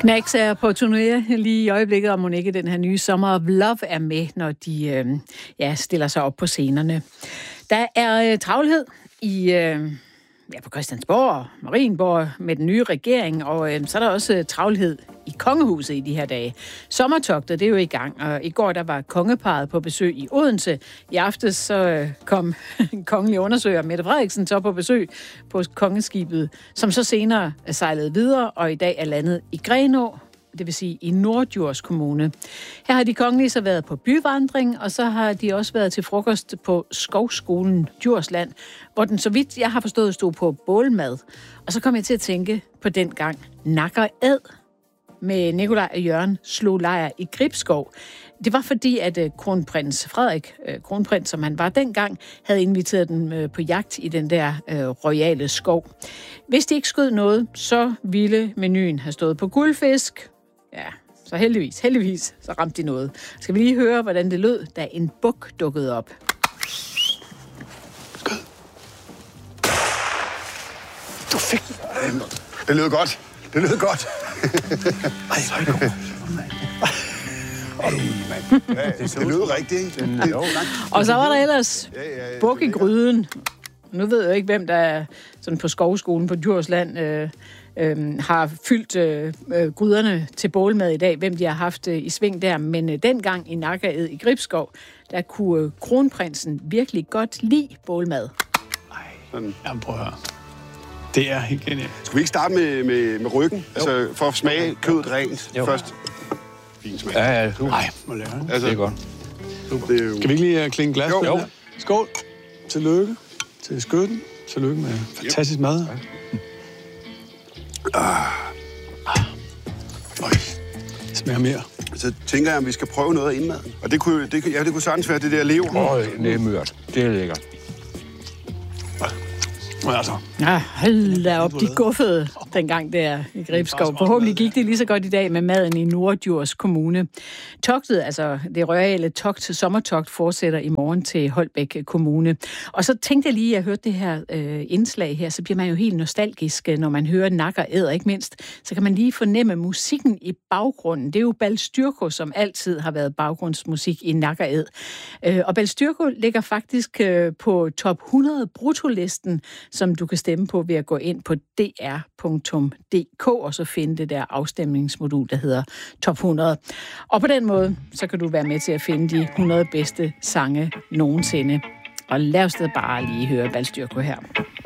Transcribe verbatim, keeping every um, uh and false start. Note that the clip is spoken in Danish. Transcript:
Knacks er på turné lige i øjeblikket, og mon ikke den her nye Summer of Love er med, når de øh, ja, stiller sig op på scenerne. Der er øh, travlhed i, øh, ja, på Christiansborg og Marienborg med den nye regering, og øh, så er der også øh, travlhed i kongehuset i de her dage. Sommertogtet, det er jo i gang, og i går der var kongeparret på besøg i Odense. I aftes så øh, kom kongelig undersøger Mette Frederiksen så på besøg på kongeskibet, som så senere sejlede videre, og i dag er landet i Grenaa, det vil sige i Norddjurs Kommune. Her har de kongelige så været på byvandring, og så har de også været til frokost på Skovskolen Djursland, hvor den, så vidt jeg har forstået, stod på bålmad. Og så kom jeg til at tænke på den gang Nakker Æd med Nikolaj og Jørgen slog lejr i Gribskov. Det var fordi, at uh, kronprins Frederik, uh, kronprins som han var dengang, havde inviteret dem uh, på jagt i den der uh, royale skov. Hvis de ikke skød noget, så ville menuen have stået på guldfisk. Ja, så heldigvis, heldigvis, så ramte de noget. Skal vi lige høre, hvordan det lød, da en buk dukkede op. Skød. Du fik den. Det lød godt. Det lød godt. Ej, så er det godt. Ja, det lød rigtigt, ikke? Det, og så var der ellers buk i gryden. Nu ved jeg ikke, hvem der er sådan på Skovskolen på Djursland øh, øh, har fyldt øh, gryderne til bålmad i dag, hvem de har haft øh, i sving der. Men øh, dengang i Nakker Æd i Gribskov, der kunne øh, kronprinsen virkelig godt lide bålmad. Nej, jamen prøv at høre. Det er helt genialt. Skal vi ikke starte med, med, med ryggen? Jo. Altså for at smage kødet rent jo. Først. Fin smag. Ja, ja. Nej, må lave det. Altså, det er godt. Det er jo... Skal vi ikke lige uh, klinge glas? Jo. jo. Skål. Tillykke til skytten. Tillykke med fantastisk mad. Ja. Ah. Øj. Det smager mere. Så tænker jeg, om vi skal prøve noget af indmaden. Og det kunne, det, ja, det kunne sagtens være det der lever. Åh, det er mørt. Det er lækkert. Altså. Ja, hold da op, de guffede dengang der i Gribskov. Forhåbentlig gik det lige så godt i dag med maden i Norddjurs Kommune. Togtet, altså det royale togt, sommertogt, fortsætter i morgen til Holbæk Kommune. Og så tænkte jeg lige, at jeg hørte det her øh, indslag her, så bliver man jo helt nostalgisk, når man hører Nakker Æd, ikke mindst. Så kan man lige fornemme musikken i baggrunden. Det er jo Balstyrko, som altid har været baggrundsmusik i Nakker Æd. Øh, og Balstyrko ligger faktisk øh, på top hundrede bruttolisten, som du kan stemme på ved at gå ind på d r punktum d k og så finde det der afstemningsmodul, der hedder Top hundrede. Og på den måde, så kan du være med til at finde de hundrede bedste sange nogensinde. Og lad os da bare lige høre Balstyrko her.